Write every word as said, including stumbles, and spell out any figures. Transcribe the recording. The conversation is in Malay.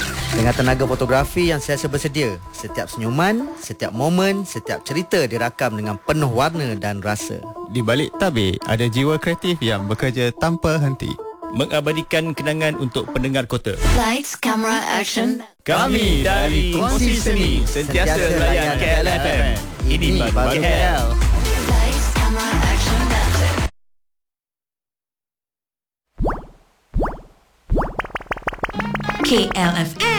Dengan tenaga fotografi yang sentiasa bersedia, setiap senyuman, setiap momen, setiap cerita dirakam dengan penuh warna dan rasa. Di balik tabir, ada jiwa kreatif yang bekerja tanpa henti, mengabadikan kenangan untuk pendengar kota. Lights, camera, action. Kami dari Kongsi Seni sentiasa layan K L F M. Ini baru K L. Lights, camera, action, that's it. K L F M